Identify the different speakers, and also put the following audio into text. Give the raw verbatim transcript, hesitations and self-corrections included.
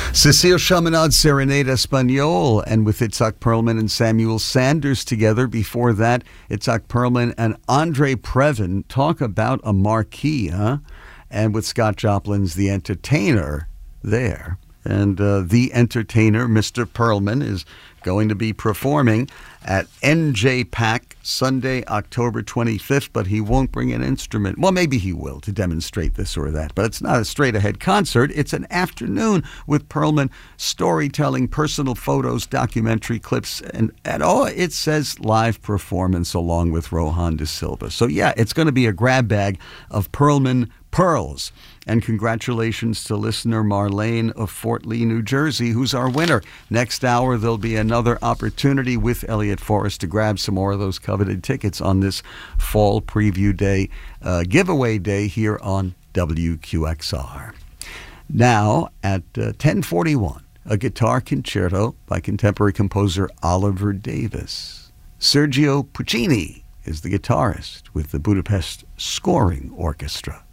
Speaker 1: Cecile Chaminade, Serenade Espagnole, and with Itzhak Perlman and Samuel Sanders together. Before that, Itzhak Perlman and Andre Previn. Talk about a marquee, huh? And with Scott Joplin's The Entertainer there. And uh, The Entertainer, Mister Perlman, is going to be performing at N J PAC Sunday, October twenty-fifth, but he won't bring an instrument. Well, maybe he will to demonstrate this or that, but it's not a straight-ahead concert. It's an afternoon with Perlman, storytelling, personal photos, documentary clips, and, and oh, it says live performance along with Rohan De Silva. So, yeah, it's going to be a grab bag of Perlman pearls. And congratulations to listener Marlene of Fort Lee, New Jersey, who's our winner. Next hour, there'll be another opportunity with Elliot Forrest to grab some more of those coveted tickets on this fall preview day, uh, giveaway day here on W Q X R. Now, at uh, ten forty-one, a guitar concerto by contemporary composer Oliver Davis. Sergio Puccini is the guitarist with the Budapest Scoring Orchestra.